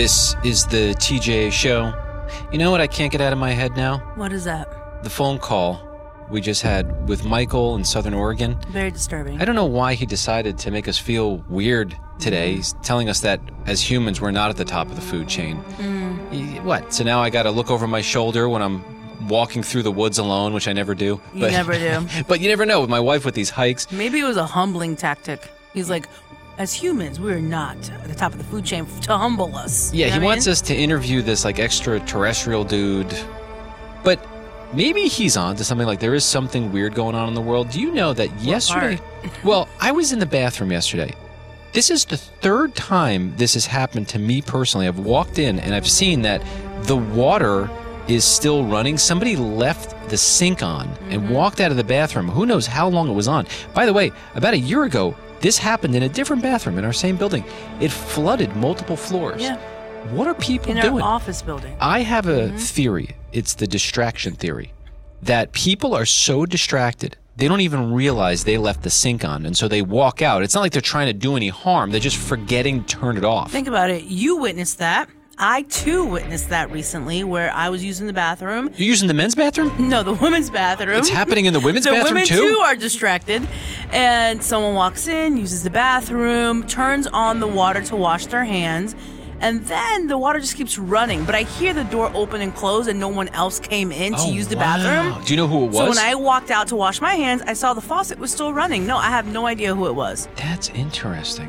This is the TJ Show. You know what I can't get out of my head now? What is that? The phone call we just had with Michael in Southern Oregon. Very disturbing. I don't know why he decided to make us feel weird today. He's telling us that as humans, we're not at the top of the food chain. What? So now I got to look over my shoulder when I'm walking through the woods alone, which I never do. You never do. But you never know with my wife with these hikes. Maybe it was a humbling tactic. He's like, as humans, we're not at the top of the food chain to humble us. Yeah, You know he what I wants mean? us to interview this like extraterrestrial dude. But maybe he's on to something, like there is something weird going on in the world. Do you know that yesterday? Well, I was in the bathroom yesterday. This is the third time this has happened to me personally. I've walked in and I've seen that the water is still running. Somebody left the sink on and walked out of the bathroom. Who knows how long it was on? By the way, about a year ago, this happened in a different bathroom in our same building. It flooded multiple floors. Yeah. What are people In doing? our office building. I have a theory. It's the distraction theory. That people are so distracted, they don't even realize they left the sink on. And so they walk out. It's not like they're trying to do any harm. They're just forgetting to turn it off. Think about it. You witnessed that. I, too, witnessed that recently where I was using the bathroom. You're using the men's bathroom? No, the women's bathroom. It's happening in the women's The bathroom women, too? too, are distracted. And someone walks in, uses the bathroom, turns on the water to wash their hands, and then the water just keeps running. But I hear the door open and close, and no one else came in to use the bathroom. Do you know who it was? So when I walked out to wash my hands, I saw the faucet was still running. No, I have no idea who it was. That's interesting.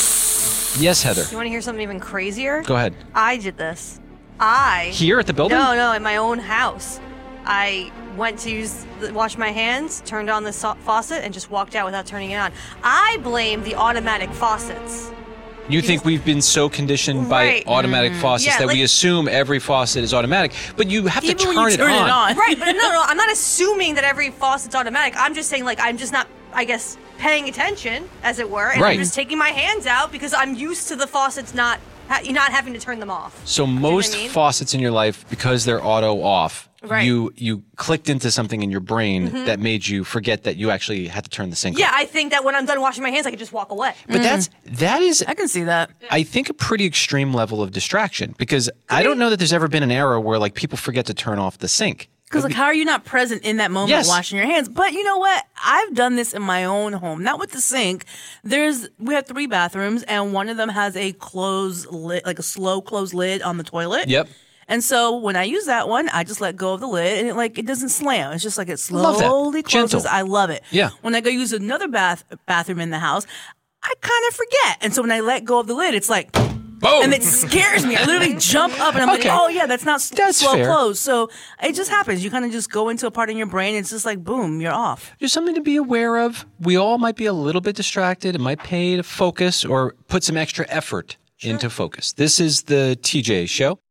Yes, Heather. You want to hear something even crazier? Go ahead. I did this. Here at the building? No, in my own house. I went to wash my hands, turned on the faucet, and just walked out without turning it on. I blame the automatic faucets. You think we've been so conditioned by Right. automatic faucets Yeah, that we like- assume every faucet is automatic, but you have to Even when turn, you turn it on. Right, but no, I'm not assuming that every faucet's automatic. I'm just saying, like, I'm just not, I guess, paying attention, as it were, and Right. I'm just taking my hands out because I'm used to the faucets not having to turn them off. So Do you know what most I mean? faucets in your life, because they're auto off, Right. you clicked into something in your brain that made you forget that you actually had to turn the sink Yeah, on. I think that when I'm done washing my hands, I can just walk away. But that is, I can see that. I think, a pretty extreme level of distraction, because I don't know that there's ever been an era where like people forget to turn off the sink. Because, like, how are you not present in that moment Yes. washing your hands? But you know what? I've done this in my own home, not with the sink. We have 3 bathrooms, and one of them has a closed lid, like a slow close lid on the toilet. Yep. And so when I use that one, I just let go of the lid, and it doesn't slam. It's just like it Love that. slowly closes. Gentle. I love it. Yeah. When I go use another bathroom in the house, I kind of forget. And so when I let go of the lid, it's like, Boom! and it scares me. I literally jump up and I'm Okay. like, oh yeah, that's not That's slow fair. close. So it just happens. You kind of just go into a part in your brain. It's just like, boom, you're off. There's something to be aware of. We all might be a little bit distracted. It might pay to focus or put some extra effort into focus. This is the TJ Show.